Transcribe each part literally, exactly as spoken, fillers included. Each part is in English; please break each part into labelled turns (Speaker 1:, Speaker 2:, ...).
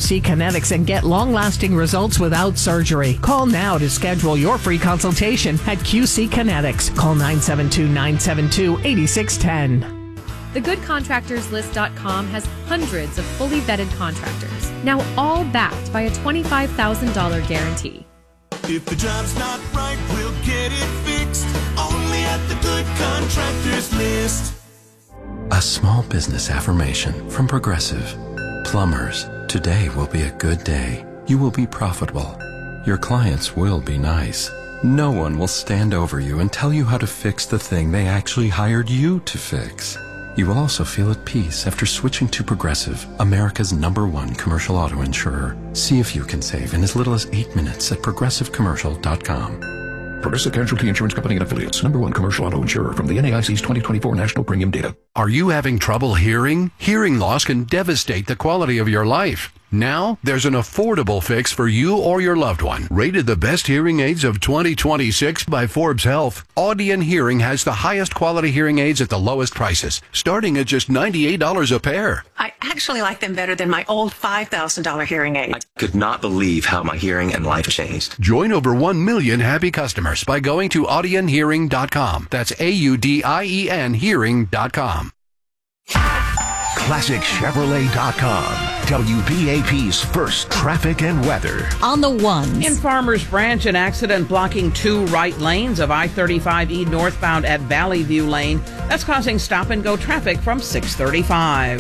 Speaker 1: C Kinetics and get long-lasting results without surgery. Call now to schedule your free consultation at Q C Kinetics. Call nine seven two, nine seven two, eight six one zero.
Speaker 2: the good contractors list dot com has hundreds of fully vetted contractors, now all backed by a twenty-five thousand dollars guarantee.
Speaker 3: If the job's not right, we'll get it fixed. Only at the Good Contractors List.
Speaker 4: A small business affirmation from Progressive. Plumbers, today will be a good day. You will be profitable. Your clients will be nice. No one will stand over you and tell you how to fix the thing they actually hired you to fix. You will also feel at peace after switching to Progressive, America's number one commercial auto insurer. See if you can save in as little as eight minutes at progressive commercial dot com.
Speaker 5: Progressive Casualty Insurance Company and Affiliates. Number one commercial auto insurer from the N A I C's twenty twenty-four National Premium Data.
Speaker 6: Are you having trouble hearing? Hearing loss can devastate the quality of your life. Now, there's an affordable fix for you or your loved one. Rated the best hearing aids of twenty twenty-six by Forbes Health, Audion Hearing has the highest quality hearing aids at the lowest prices, starting at just ninety-eight dollars a pair.
Speaker 7: I actually like them better than my old five thousand dollars hearing aid.
Speaker 8: I could not believe how my hearing and life changed.
Speaker 6: Join over one million happy customers by going to audion hearing dot com. That's A U D I E N hearing dot com.
Speaker 9: classic chevrolet dot com. W B A P's first traffic and weather.
Speaker 10: On the ones.
Speaker 11: In Farmers Branch, an accident blocking two right lanes of I thirty-five E northbound at Valley View Lane. That's causing stop-and-go traffic from six thirty-five.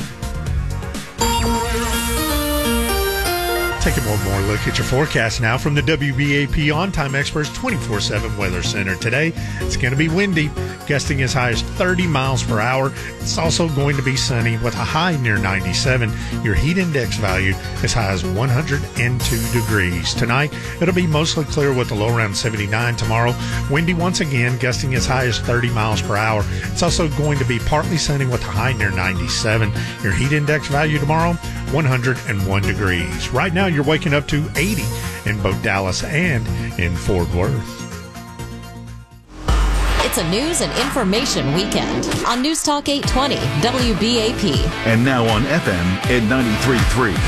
Speaker 12: Taking one more look at your forecast now from the W B A P On-Time Experts twenty-four seven Weather Center. Today, it's going to be windy, gusting as high as thirty miles per hour. It's also going to be sunny with a high near ninety-seven. Your heat index value as high as one hundred two degrees. Tonight, it'll be mostly clear with a low around seventy-nine. Tomorrow, windy once again, gusting as high as thirty miles per hour. It's also going to be partly sunny with a high near ninety-seven. Your heat index value tomorrow, one hundred one degrees. Right now, you're waking up to eighty in both Dallas and in Fort Worth.
Speaker 10: It's a news and information weekend on News Talk eight twenty W B A P.
Speaker 9: And now on F M at ninety-three point three.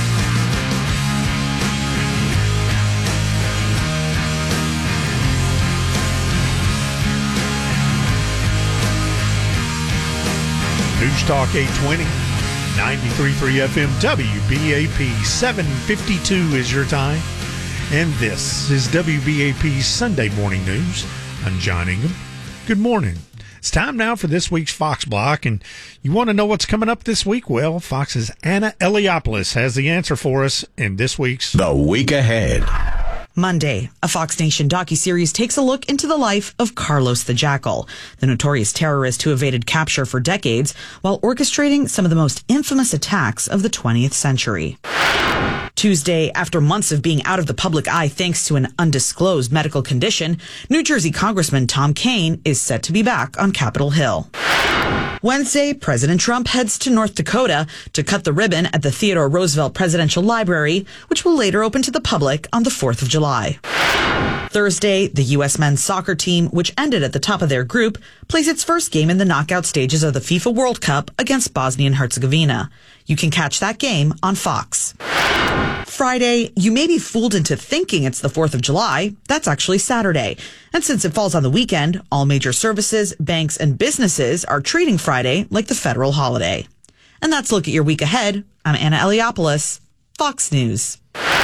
Speaker 12: News Talk eight twenty. ninety-three point three F M W B A P. seven fifty-two is your time. And this is W B A P's Sunday Morning News. I'm John Ingham. Good morning. It's time now for this week's Fox Block. And you want to know what's coming up this week? Well, Fox's Anna Eliopoulos has the answer for us in this week's
Speaker 9: The Week Ahead.
Speaker 13: Monday, a Fox Nation docuseries takes a look into the life of Carlos the Jackal, the notorious terrorist who evaded capture for decades while orchestrating some of the most infamous attacks of the twentieth century. Tuesday, after months of being out of the public eye thanks to an undisclosed medical condition, New Jersey Congressman Tom Kean is set to be back on Capitol Hill. Wednesday, President Trump heads to North Dakota to cut the ribbon at the Theodore Roosevelt Presidential Library, which will later open to the public on the fourth of July. Thursday, the U S men's soccer team, which ended at the top of their group, plays its first game in the knockout stages of the FIFA World Cup against Bosnia and Herzegovina. You can catch that game on Fox. Friday, you may be fooled into thinking it's the fourth of July. That's actually Saturday. And since it falls on the weekend, all major services, banks, and businesses are treating Friday like the federal holiday. And that's a look at your week ahead. I'm Anna Eliopoulos, Fox News.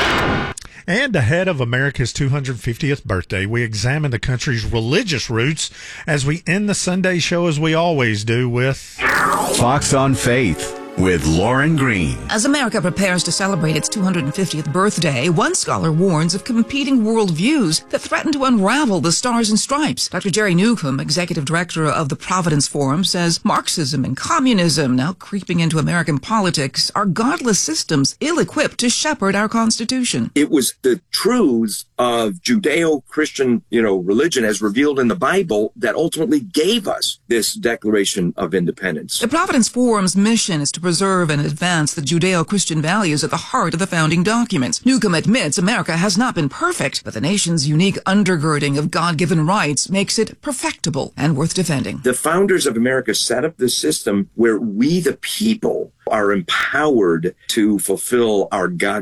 Speaker 12: And ahead of America's two hundred fiftieth birthday, we examine the country's religious roots as we end the Sunday show as we always do with
Speaker 9: Fox on Faith with Lauren Green.
Speaker 14: As America prepares to celebrate its two hundred fiftieth birthday, one scholar warns of competing worldviews that threaten to unravel the stars and stripes. Doctor Jerry Newcomb, executive director of the Providence Forum, says Marxism and communism, now creeping into American politics, are godless systems ill-equipped to shepherd our Constitution.
Speaker 15: It was the truths of Judeo-Christian, you know, religion as revealed in the Bible that ultimately gave us this Declaration of Independence.
Speaker 14: The Providence Forum's mission is to preserve and advance the Judeo-Christian values at the heart of the founding documents. Newcomb admits America has not been perfect, but the nation's unique undergirding of God-given rights makes it perfectible and worth defending.
Speaker 15: The founders of America set up this system where we, the people, are empowered to fulfill our God